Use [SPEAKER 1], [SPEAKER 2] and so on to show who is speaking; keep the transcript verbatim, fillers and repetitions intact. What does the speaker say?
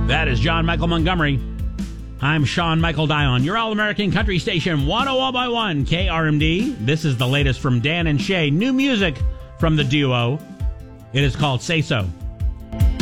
[SPEAKER 1] That is John Michael Montgomery. I'm Sean Michael Dion, your All-American Country Station, one oh one point one K R M D. This is the latest from Dan and Shay. New music from the duo. It is called Say So.